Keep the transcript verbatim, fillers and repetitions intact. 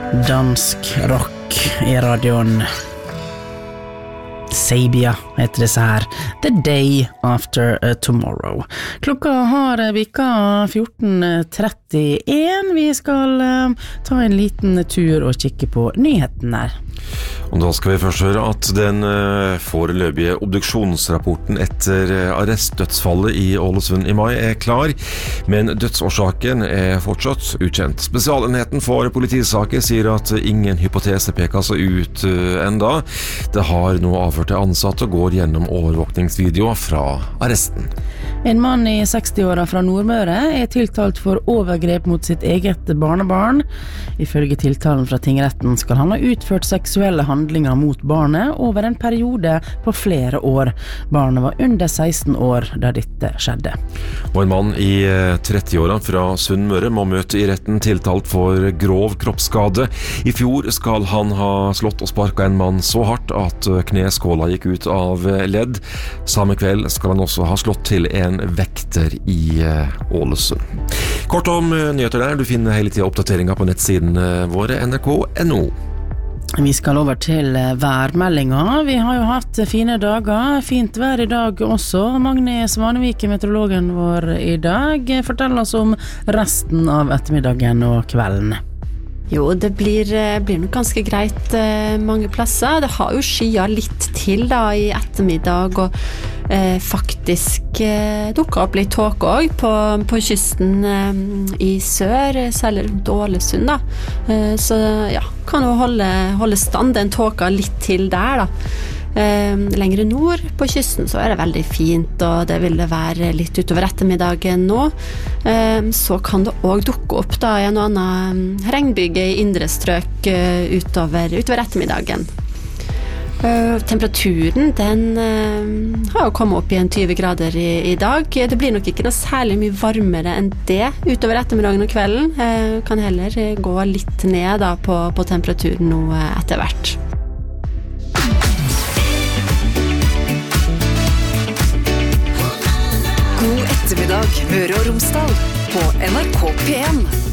Dansk rock i radioen. Sabia heter det så her. The Day After Tomorrow. Klokka har vika fjorten trettien. Vi skal ta en liten tur og kikke på nyheten der. Og da skal vi først høre at den foreløpige obduksjonsrapporten etter arrestdødsfallet i Ålesund i mai er klar, men dødsårsaken er fortsatt ukjent. Spesialenheten for politisaker sier at ingen hypotese peker seg ut enda. Det har nå avhørt ansatte og går gjennom overvåkningsvideoer fra arresten. En mann i seksti-åra fra Nordmøre er tiltalt for overgrep mot sitt eget barnebarn. Ifølge tiltalen fra tingretten skal han ha utført seksuelle handlinger mot barnet over en periode på flere år. Barnet var under seksten år da dette skjedde. Og en mann i trettiåra fra Sunnmøre må møte i retten tiltalt for grov kroppsskade. I fjor skal han ha slått og sparket en mann så hardt at kneskåla gikk ut av ledd. Samme kveld skal han også ha slått til en vekter i Ålesund. Kort om nyheter der. Du finner hele tiden oppdateringer på nettsiden våre N R K punktum N O. Vi skal over til værmeldinga. Vi har jo hatt fine dager, fint vær i dag også. Magne Svanevik, meteorologen vår i dag, forteller oss om resten av ettermiddagen og kvelden. Jo, det blir, blir nok ganske greit eh, mange plasser. Det har jo skyet litt til da i ettermiddag, og eh, faktisk eh, dukket opp litt tåke også på, på kysten eh, i sør, særlig rundt Ålesund da. Eh, så ja, kan jo holde, holde stand den tåka litt til der da. Eh, lengre nord på kysten så er det veldig fint, og det vil det være litt utover ettermiddagen nå. Eh, så kan det også dukke opp da en og annen regnbyge i indre strøk eh, utover, utover ettermiddagen. Eh, temperaturen den eh, har jo kommet opp i en tyve grader i, i dag. Det blir nok ikke noe særlig mye varmere enn det utover ettermiddagen og kvelden. Eh, kan heller gå litt ned da på, på temperaturen nå etter hvert. God ettermiddag, Møre og Romsdal på N R K P en.